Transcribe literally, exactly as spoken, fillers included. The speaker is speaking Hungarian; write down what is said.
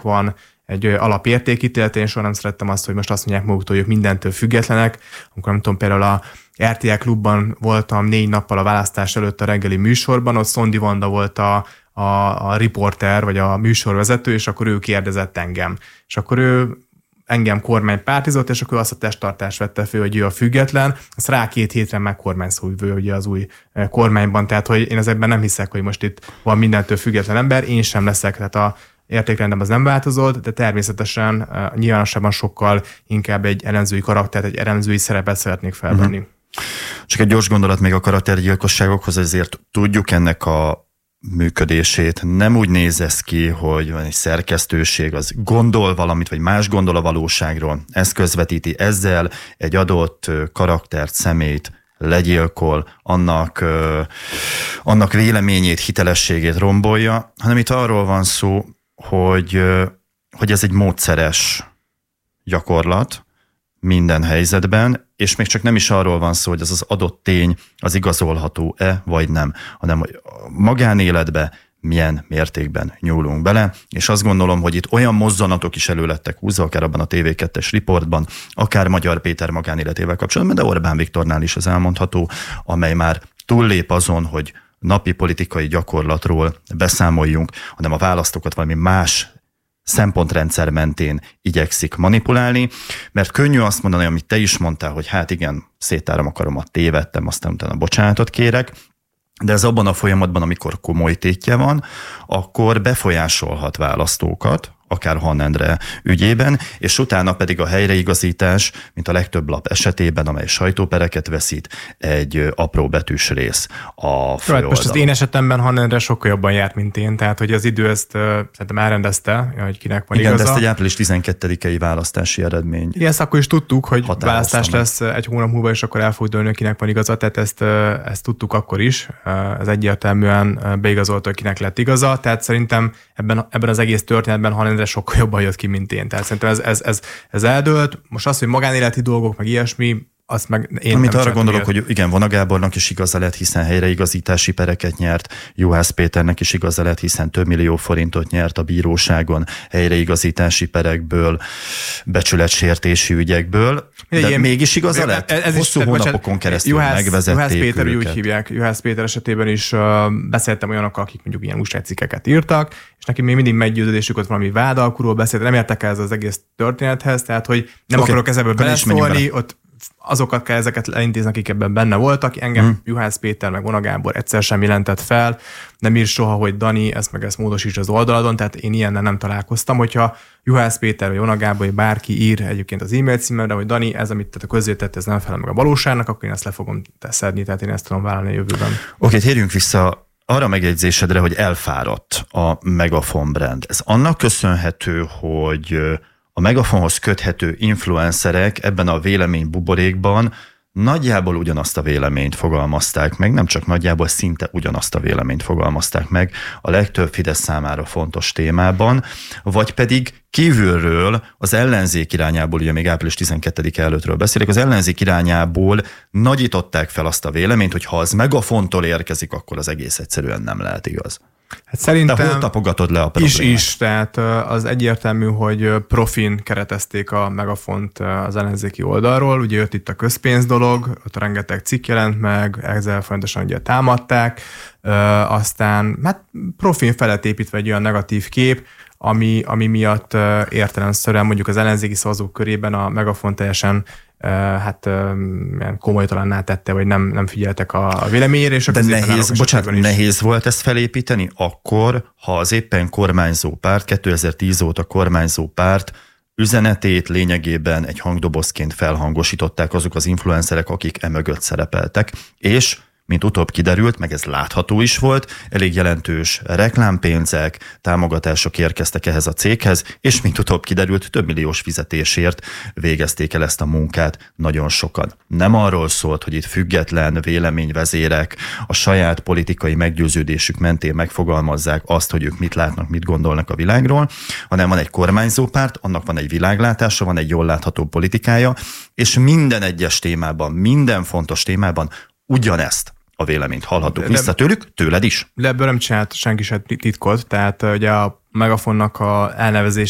embereknek van egy alapértékítélet, én soha nem szerettem azt, hogy most azt mondják maguktól, hogy ők mindentől függetlenek. Amikor nem tudom, például a er té el Klubban voltam négy nappal a választás előtt a reggeli műsorban, ott Szondi Vanda volt a, a, a riporter, vagy a műsorvezető, és akkor ő kérdezett engem. És akkor ő engem kormánypártizott, és akkor azt a testtartást vette fel, hogy ő a független, azt rá két hétre meg kormányszóvivő ugye az új kormányban, tehát hogy én ezekben nem hiszek, hogy most itt van mindentől független ember, én sem leszek, tehát a értékrendem az nem változott, de természetesen uh, nyilvánosságban sokkal inkább egy ellenzői karaktert, egy ellenzői szerepet szeretnék felvenni. Uh-huh. Csak egy gyors gondolat még a karaktergyilkosságokhoz, ezért tudjuk ennek a működését. Nem úgy néz ez ki, hogy van egy szerkesztőség, az gondol valamit, vagy más gondol a valóságról. Ez közvetíti, ezzel egy adott karaktert, személyt legyilkol, annak, annak véleményét, hitelességét rombolja, hanem itt arról van szó, hogy, hogy ez egy módszeres gyakorlat minden helyzetben, és még csak nem is arról van szó, hogy ez az adott tény az igazolható-e, vagy nem, hanem hogy magánéletbe milyen mértékben nyúlunk bele, és azt gondolom, hogy itt olyan mozzanatok is elő lettek húzva, akár abban a té vé kettes riportban, akár Magyar Péter magánéletével kapcsolatban, de Orbán Viktornál is az elmondható, amely már túllép azon, hogy napi politikai gyakorlatról beszámoljunk, hanem a választókat valami más szempontrendszer mentén igyekszik manipulálni, mert könnyű azt mondani, amit te is mondtál, hogy hát igen, széttárom a karomat, tévedtem, aztán utána bocsánatot kérek, de ez abban a folyamatban, amikor komoly tétje van, akkor befolyásolhat választókat, akár Hann Endre ügyében, és utána pedig a helyreigazítás, mint a legtöbb lap esetében, amely sajtópereket veszít, egy apró betűs rész a főoldalon. Most az én esetemben Hann Endre sokkal jobban járt, mint én, tehát hogy az idő ezt uh, szerintem elrendezte, hogy kinek van igen, igaza. Igen, de ezt egy április tizenkettedikei választási eredmény. Igen, ezt akkor is tudtuk, hogy választás meg. lesz egy hónap múlva, és akkor el fog dőlni, kinek van igaza, tehát ezt, ezt tudtuk akkor is. Ez egyértelműen beigazolta, hogy kinek lett igaza, tehát szerintem ebben, ebben az egész történetben Hann Endre sokkal jobban jött ki, mint én. Tehát szerintem ez, ez, ez, ez eldőlt. Most az, hogy magánéleti dolgok, meg ilyesmi, azt meg én Amit nem arra gondolok, ilyet. hogy igen, Vona Gábornak is igaza lett, hiszen helyreigazítási pereket nyert, Juhász Péternek is igaza lett, hiszen több millió forintot nyert a bíróságon helyreigazítási perekből, becsületsértési ügyekből, de igen, mégis igaza lett? Ez, ez Hosszú is, hónapokon keresztül Juhász, megvezették Juhász Péter őket. úgy hívják. Juhász Péter esetében is uh, beszéltem olyanokkal, akik mondjuk ilyen újságcikkeket írtak, és neki még mindig meggyőződésük, ott valami vádalkuról beszélt, nem értek el ez az egész történethez, tehát hogy nem okay, akarok ezebből beleszólni, ott azokat kell ezeket elintézni, akik ebben benne voltak. Engem hmm. Juhász Péter meg Vona Gábor egyszer sem jelentett fel, nem ír soha, hogy Dani, ezt meg ezt módosíts az oldaladon, tehát én ilyennel nem találkoztam. Hogyha Juhász Péter vagy Vona Gábor, vagy bárki ír egyébként az e-mail címemre, hogy Dani, ez, amit te közzétett, ez nem felel meg a valóságnak, akkor én ezt le fogom szedni, tehát én ezt tudom vállalni a jövőben. Oké, okay, térjünk vissza arra megjegyzésedre, hogy elfáradt a Megafon brand. Ez annak köszönhető, hogy a Megafonhoz köthető influencerek ebben a vélemény buborékban nagyjából ugyanazt a véleményt fogalmazták meg, nem csak nagyjából, szinte ugyanazt a véleményt fogalmazták meg a legtöbb Fidesz számára fontos témában, vagy pedig kívülről az ellenzék irányából, ugye még április tizenkettedike előttről beszélek, az ellenzék irányából nagyították fel azt a véleményt, hogy ha az Megafontól érkezik, akkor az egész egyszerűen nem lehet igaz. Hát szerintem de hol tapogatod le a problémát? Is is, tehát az egyértelmű, hogy profin keretezték a Megafont az ellenzéki oldalról, ugye jött itt a közpénz dolog, ott rengeteg cikk jelent meg, ezzel folyamatosan ugye támadták, aztán hát profin felett építve egy olyan negatív kép, ami, ami miatt értelemszerűen mondjuk az ellenzéki szavazók körében a Megafon teljesen hát komolytalanná tette, vagy nem, nem figyeltek a, a véleményére. És a De nehéz, bocsánat, nehéz volt ezt felépíteni akkor, ha az éppen kormányzó párt, kétezer-tíz óta kormányzó párt üzenetét lényegében egy hangdobozként felhangosították azok az influencerek, akik emögött szerepeltek, és mint utóbb kiderült, meg ez látható is volt, elég jelentős reklámpénzek, támogatások érkeztek ehhez a céghez, és mint utóbb kiderült, több milliós fizetésért végezték el ezt a munkát nagyon sokan. Nem arról szólt, hogy itt független véleményvezérek a saját politikai meggyőződésük mentén megfogalmazzák azt, hogy ők mit látnak, mit gondolnak a világról, hanem van egy kormányzó párt, annak van egy világlátása, van egy jól látható politikája, és minden egyes témában, minden fontos témában ugyanezt a véleményt hallhattuk vissza tőlük, tőled is. De ebből nem csinált senki sem titkot, tehát ugye a Megafonnak a elnevezés